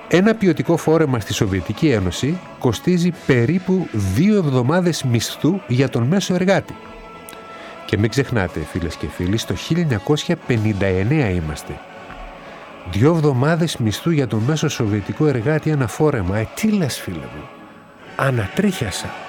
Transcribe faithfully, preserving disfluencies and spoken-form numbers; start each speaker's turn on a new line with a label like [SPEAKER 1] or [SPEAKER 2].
[SPEAKER 1] Ένα ποιοτικό φόρεμα στη Σοβιετική Ένωση κοστίζει περίπου δύο εβδομάδες μισθού για τον μέσο εργάτη. Και μην ξεχνάτε, φίλες και φίλοι, στο χίλια εννιακόσια πενήντα εννέα είμαστε. Δύο εβδομάδες μισθού για τον μέσο σοβιετικό εργάτη ένα φόρεμα. Ε, τι λες, φίλε μου. Ανατρίχιασα.